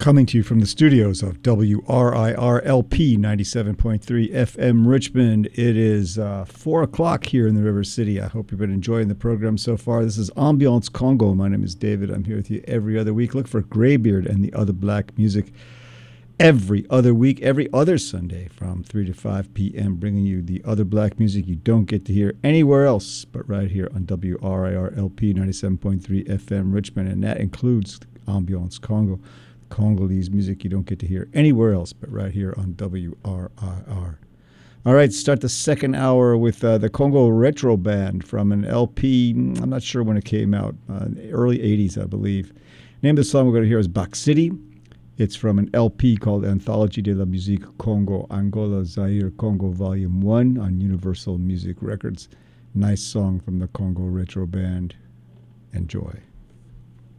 Coming to you from the studios of WRIR-LP 97.3 FM Richmond. It is 4 o'clock here in the River City. I hope you've been enjoying the program so far. This is Ambiance Congo. My name is David. I'm here with you every other week. Look for Greybeard and the Other Black Music every other week, every other Sunday from 3 to 5 p.m., bringing you the other black music you don't get to hear anywhere else but right here on WRIR-LP 97.3 FM Richmond, and that includes Ambiance Congo. Congolese music you don't get to hear anywhere else but right here on WRIR. All right, start the second hour with the Congo Retro Band from an LP, I'm not sure when it came out, early 80s, I believe. The name of the song we're going to hear is Back City. It's from an LP called Anthologie de la Musique Congo, Angola, Zaire, Congo, Volume 1 on Universal Music Records. Nice song from the Congo Retro Band. Enjoy.